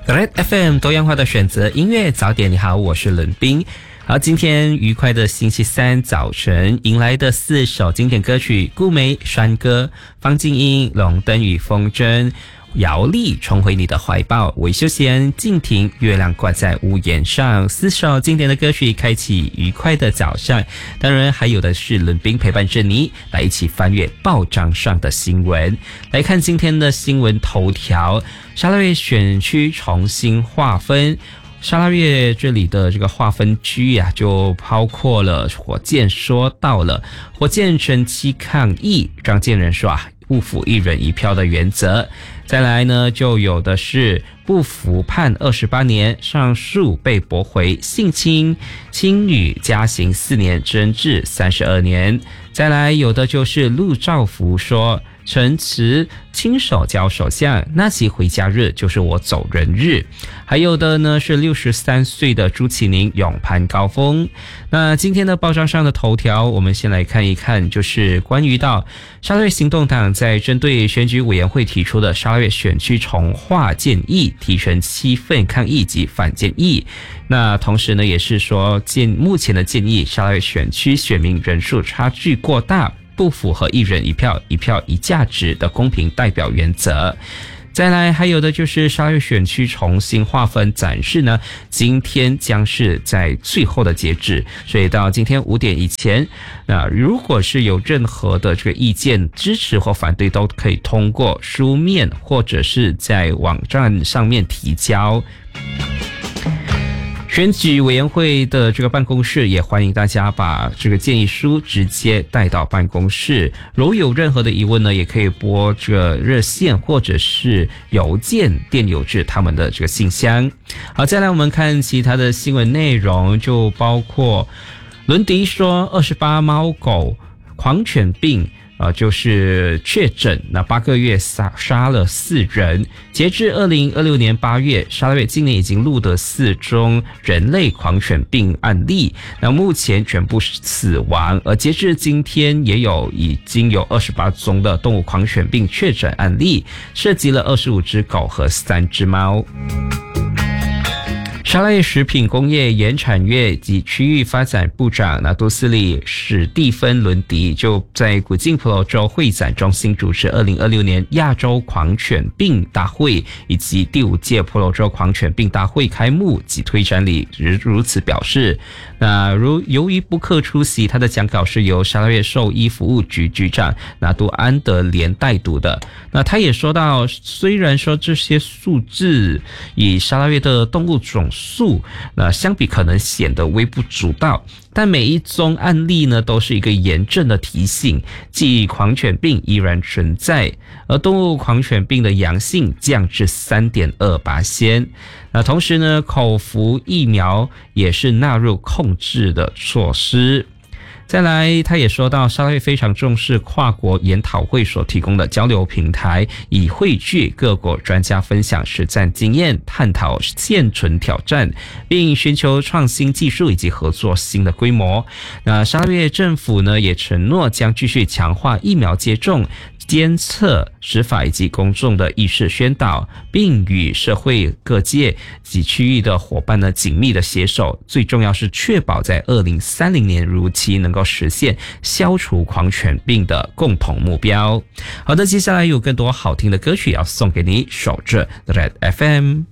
Red FM 多样化的选择音乐早点，你好，我是伦斌。好，今天愉快的星期三早晨，迎来的4首经典歌曲：顾梅、山歌、方静音、龙灯与风筝、姚丽重回你的怀抱、韦秀贤、静婷、月亮挂在屋檐上。4首经典的歌曲开启愉快的早上。当然还有的是伦斌陪伴着你来一起翻阅报章上的新闻。来看今天的新闻头条：沙拉越选区重新划分。沙拉越这里的这个划分区啊，就包括了火箭说到了火箭前期抗议，张建仁说不服1人1票的原则。再来呢，就有的是不服判28年，上诉被驳回，性侵亲女加刑4年，征至32年。再来有的就是陆兆福说，陈词亲手交首相，那期回家日就是我走人日。还有的呢是63岁的朱启宁勇攀高峰。那今天的报章上的头条，我们先来看一看，就是关于到沙拉越行动党在针对选举委员会提出的沙拉越选区重划建议，提成7份抗议及反建议。那同时呢，也是说目前的建议，沙拉越选区选民人数差距过大，不符合1人1票、1票1价值的公平代表原则。再来还有的就是沙拉越选区重新划分展示呢，今天将是在最后的截止，所以到今天5点以前，那如果是有任何的这个意见支持或反对，都可以通过书面或者是在网站上面提交。选举委员会的这个办公室也欢迎大家把这个建议书直接带到办公室，如有任何的疑问呢，也可以拨这个热线或者是邮件电邮至他们的这个信箱。好，再来我们看其他的新闻内容，就包括伦迪说28猫狗狂犬病就是确诊，那8个月杀了4人。截至2026年8月，沙拉越今年已经录得4宗人类狂犬病案例，那目前全部死亡。而截至今天，已经有28宗的动物狂犬病确诊案例，涉及了25只狗和3只猫。沙拉越食品工业原产业及区域发展部长拿督斯里史蒂芬伦迪就在古晋婆罗洲会展中心主持2026年亚洲狂犬病大会以及第5届婆罗洲狂犬病大会开幕及推展礼如此表示。那由于不克出席，他的讲稿是由沙拉越兽医服务局局长拿督安德连代读的。那他也说到，虽然说这些数字以沙拉越的动物总数那相比可能显得微不足道，但每一宗案例呢都是一个严正的提醒，即狂犬病依然存在，而动物狂犬病的阳性降至 3.28%。那同时呢，口服疫苗也是纳入控制的措施。再来，他也说到，沙拉越非常重视跨国研讨会所提供的交流平台，以汇聚各国专家分享实战经验，探讨现存挑战，并寻求创新技术以及合作新的规模。那沙拉越政府呢，也承诺将继续强化疫苗接种、监测、执法以及公众的意识宣导，并与社会各界及区域的伙伴呢紧密的携手，最重要是确保在2030年如期能够实现消除狂犬病的共同目标。好的，接下来有更多好听的歌曲要送给你，守着 Red FM。